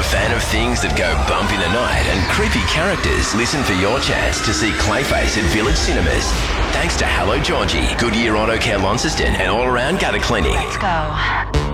fan of things that go bump in the night and creepy characters? Listen for your chance to see Clayface at Village Cinemas. Thanks to Hello Georgie, Goodyear Auto Care Launceston and All Around Gutter Cleaning. Let's go.